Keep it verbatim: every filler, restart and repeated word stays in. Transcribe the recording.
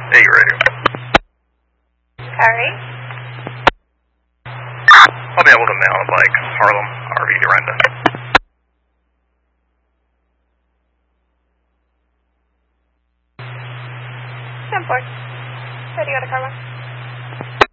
Yeah, you're ready. Sorry. I'll be able to mail it like Harlem, R V Duranda. ten four. Ready to go to car one.